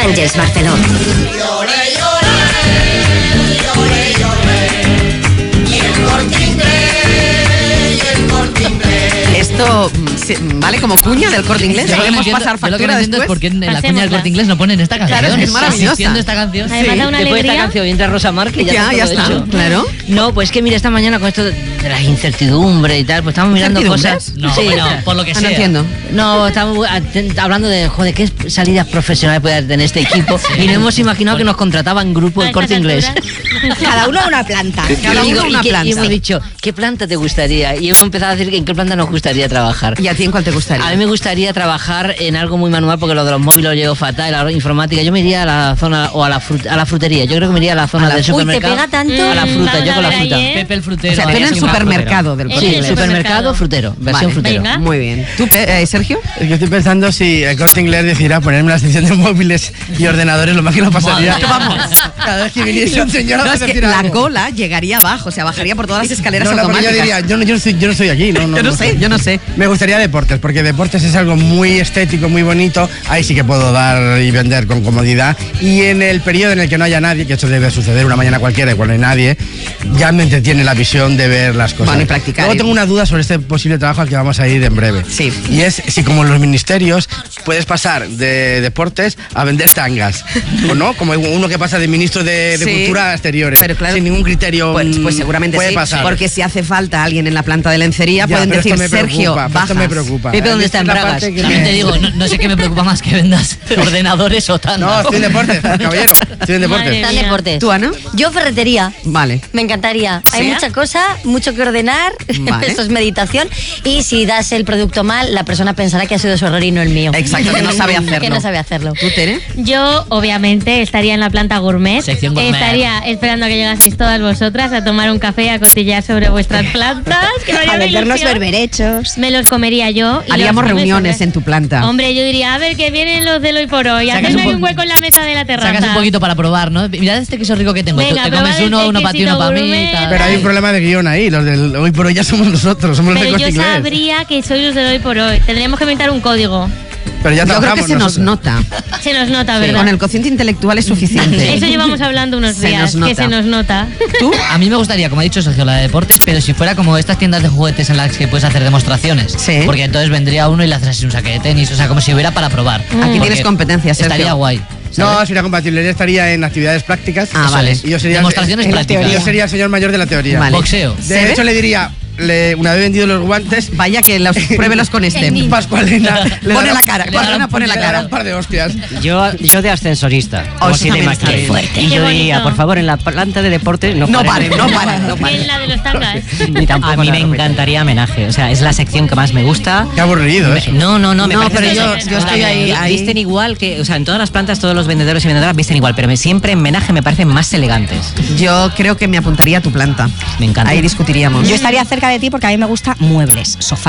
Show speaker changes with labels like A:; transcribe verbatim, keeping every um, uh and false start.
A: Àngels Barceló.
B: Esto vale como cuña del Corte Inglés.
C: Yo
B: Podemos
C: entiendo,
B: pasar factura
C: yo lo que no entiendo
B: después.
C: es por qué en la
D: Pasémosla.
C: cuña del Corte Inglés no ponen esta canción.
B: Claro, es que es maravillosa.
C: Existiendo esta canción.
D: Además da una
E: Después de esta
D: alegría.
E: canción entra Rosa Márquez y ya,
B: Ya,
E: está
B: ya
E: todo
B: está,
E: hecho.
B: claro.
E: No, pues que mira, esta mañana con esto de la incertidumbre y tal, pues estamos mirando
B: ¿Incertidumbres?
E: cosas.
C: No,
E: Sí.
C: bueno, por lo que
B: Ah,
C: sea.
B: no entiendo.
E: No, estamos aten- hablando de, joder, qué salidas profesionales puede tener este equipo. Y no hemos imaginado que nos contrataba en grupo
D: A
E: el Corte
D: estas
E: Inglés.
D: alturas.
F: Cada uno a una planta.
B: Cada
E: Y digo,
B: uno
E: ¿y
B: una
E: qué-
B: planta.
E: Y hemos dicho, ¿qué planta te gustaría? Y hemos empezado a decir en qué planta nos gustaría trabajar.
B: ¿Y a ti en cuál te gustaría?
E: A mí me gustaría trabajar en algo muy manual porque lo de los móviles lo llevo fatal, la informática. Yo me iría a la zona o a la, frut- a la frutería. Yo creo que me iría a la zona
B: A la-
E: del
F: Uy, te
E: supermercado.
F: pega tanto.
E: A la fruta,
D: Vamos
E: yo
D: a
E: con la
D: ver
E: fruta.
D: ahí, ¿eh?
C: Pepe el frutero.
B: O sea, tú
C: ahí
B: en el
C: es un
B: supermercado del
D: En
B: Corte
E: Sí,
D: el
B: Inglés.
E: supermercado,
D: supermercado.
E: frutero, versión
B: Vale.
E: frutero.
D: Venga.
B: Muy bien. ¿Tú, eh, Sergio?
G: Yo estoy pensando si el Corte Inglés decidiera ponerme la sección de móviles y ordenadores, lo más que nos pasaría.
C: Madre.
B: Vamos.
G: Cada vez que viniese un señor a
B: No, es que
G: decir
B: la
G: algo.
B: cola llegaría abajo, o sea, bajaría por todas las escaleras
G: No, no, porque yo
B: automáticas.
G: diría, yo no, yo no estoy, yo no estoy aquí. No, no,
B: Yo no sé, yo no sé.
G: Me gustaría deportes, porque deportes es algo muy estético, muy bonito. Ahí sí que puedo dar y vender con comodidad. Y en el periodo en el que no haya nadie, que esto debe suceder una mañana cualquiera y cuando no hay nadie, ya me entretiene la visión de ver las cosas.
B: Bueno, y practicar.
G: Luego tengo una duda sobre este posible trabajo al que vamos a ir en breve.
B: Sí.
G: Y es si como en los ministerios puedes pasar de deportes a vender tangas. ¿O no? Como uno que pasa de ministro de, de
B: Sí.
G: Cultura a exteriores.
B: Pero claro,
G: sin ningún criterio.
B: Pues, pues
G: mm,
B: seguramente
G: puede
B: sí,
G: pasar.
B: porque si hace falta alguien en la planta de lencería,
G: Ya,
B: pueden
G: pero
B: decir,
G: esto me
B: Sergio,
G: preocupa,
B: bajas.
G: esto me preocupa.
E: Pepe, ¿dónde
G: Esta
E: está en
G: es la
E: Bragas?
G: parte que
C: También
G: me-
C: te digo, no, no sé qué me preocupa más que vendas ordenadores o tandas.
G: No, estoy en deportes, caballero. Estoy en deportes.
D: Madre
F: Están
D: mía.
F: deportes.
B: ¿Tú, Ana?
F: Yo ferretería.
B: Vale.
F: Me encantaría. Hay
B: ¿Sí?
F: mucha cosa, mucho que ordenar.
B: Vale.
F: Esto es meditación. Y si das el producto mal, la persona pensará que ha sido su error y no el mío.
B: Exacto, que no sabe hacerlo.
F: Que no sabe hacerlo.
B: ¿Tú, Tere?
D: Yo, obviamente, estaría en la planta gourmet.
C: Sección gourmet.
D: Estaría esperando a que llegaseis todas vosotras a tomar un café y a cotillar sobre vuestras plantas. Que me haría
F: A
D: una
F: vendernos
D: ilusión.
F: berberechos.
D: Me los comería yo. y
B: Haríamos
D: los-
B: reuniones en tu planta.
D: Hombre, yo diría, a ver, que vienen los del hoy por hoy.
C: Sacas
D: Hacedme
C: un
D: ahí un
C: po-
D: hueco en la mesa de la terraza.
C: Sacas un poquito para probar, ¿no? Mirad este queso rico que tengo.
D: Venga,
C: Tú te comes
D: probad
C: uno,
D: este
C: uno para ti, uno
D: quesito
C: para mí.
D: gourmet.
C: Tal.
G: Pero hay un problema de guión ahí. Los del hoy por hoy ya somos nosotros, somos los
D: Pero
G: del
D: yo
G: Corte Inglés.
D: sabría que sois los del hoy por hoy. Tendríamos que inventar un código.
G: Pero ya
B: Yo creo que
G: trabajamos
B: se nos
G: nosotros.
B: nota.
D: Se nos nota, ¿verdad?
B: Con el cociente intelectual es suficiente.
D: Eso llevamos hablando unos
B: Se
D: días,
B: nos
D: que
B: nota.
D: se nos nota.
B: ¿Tú?
C: A mí me gustaría, como ha dicho Sergio, la de deportes, pero si fuera como estas tiendas de juguetes en las que puedes hacer demostraciones.
B: Sí.
C: Porque entonces vendría uno y le haces así un saque de tenis, o sea, como si hubiera para probar.
B: Aquí
C: Porque
B: tienes competencia, Sergio.
C: Estaría guay.
G: No,
C: ¿sabes?
G: sería compatible. Él estaría en actividades prácticas.
B: Ah,
C: Eso
B: vale.
C: es.
G: Y yo sería
C: Demostraciones
G: en la
C: prácticas.
G: teoría. Yo sería el señor mayor de la teoría.
B: Vale.
C: Boxeo.
B: ¿Se
G: De
B: ve?
G: hecho, le diría, le- una vez vendido los guantes,
B: Vaya que los pruébelos con este.
G: Pascualena. le
B: Pone
G: dará-
B: la cara,
G: le dará-
B: Pascualena pone la
G: le dará
B: cara.
G: un par de hostias.
H: Yo, yo de ascensorista,
B: Oh,
H: como
B: eso también está
H: Cinemaquia.
B: bien. Fuerte.
H: Y
D: Qué
H: yo diría,
D: bonito.
H: por favor, en la planta de deporte no,
B: No paren, no paren, no
D: En
B: paren.
D: la de los tangas.
H: Ni tampoco
E: A mí
H: la
E: me
H: ropeta.
E: encantaría homenaje. O sea, es la sección que más me gusta.
G: Qué aburrido eso.
E: No, no, no, me
B: No,
E: parece
B: pero
E: que-
B: yo- yo estoy ahí-
E: Vi-
B: ahí.
E: Visten igual que, o sea, en todas las plantas todos los vendedores y vendedoras visten igual, pero me, siempre en homenaje me parecen más elegantes.
B: Yo creo que me apuntaría a tu planta.
E: Me encanta.
B: Ahí discutiríamos.
F: Yo estaría cerca de ti porque a mí me gusta muebles, sofá.